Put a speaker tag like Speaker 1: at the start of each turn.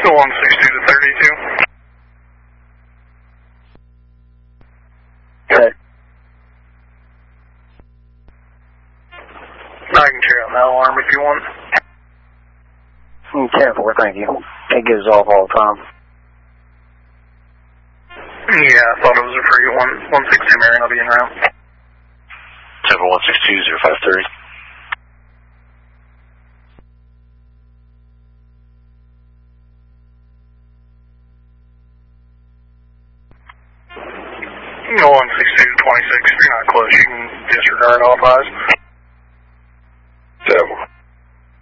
Speaker 1: 162 to 32.
Speaker 2: Okay.
Speaker 1: I can check out that alarm if you want.
Speaker 2: 10-4, thank you. It gives off all the time.
Speaker 1: Yeah, I thought it was a free 162 Marion. I'll be en route.
Speaker 3: 10-4, 162, 0530.
Speaker 1: No, 162 to 26. If you're not close, you can disregard all fives.